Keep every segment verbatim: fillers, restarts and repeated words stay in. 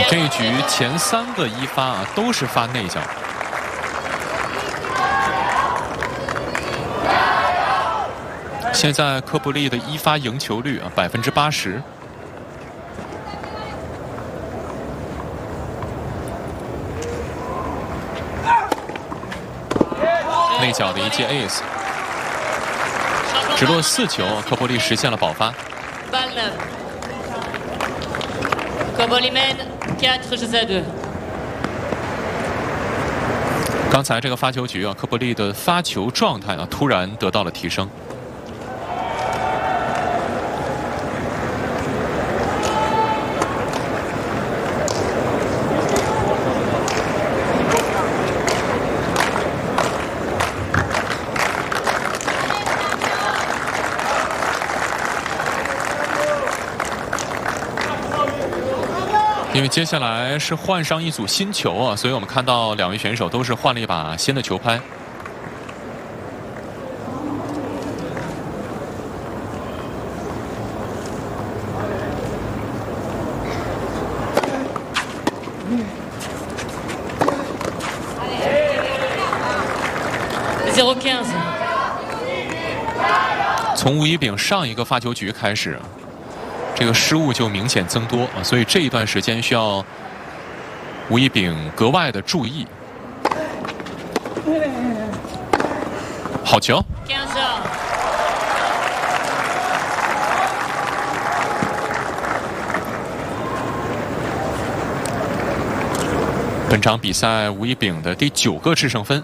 这一局前三个一发啊都是发内角。现在科布利的一发赢球率啊百分之八十。内角的一记 ace， 直落四球，科布利实现了保发。 刚才这个发球局啊，科布利的发球状态啊突然得到了提升。因为接下来是换上一组新球啊，所以我们看到两位选手都是换了一把新的球拍。从吴一丙上一个发球局开始，这个失误就明显增多啊，所以这一段时间需要吴一丙格外的注意。好球！本场比赛吴一丙的第九个制胜分。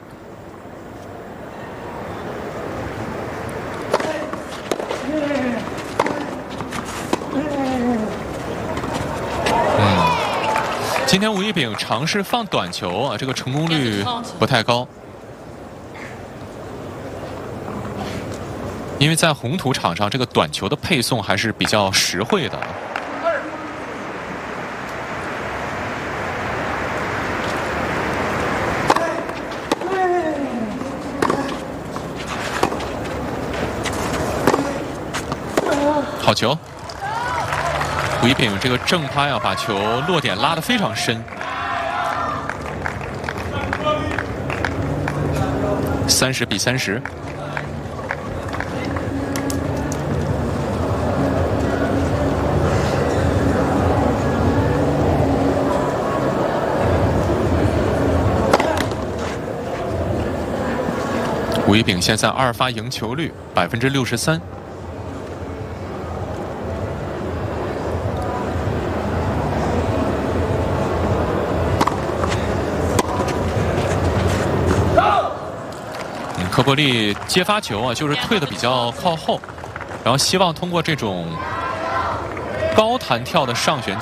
今天吴一丙尝试放短球啊，这个成功率不太高，因为在红土场上，这个短球的配送还是比较实惠的。好球！ 吴一丙这个正拍啊，把球落点拉得非常深。三十比三十。吴一丙现在二发赢球率百分之六十三。 科布利接发球啊，就是退得比较靠后，然后希望通过这种高弹跳的上旋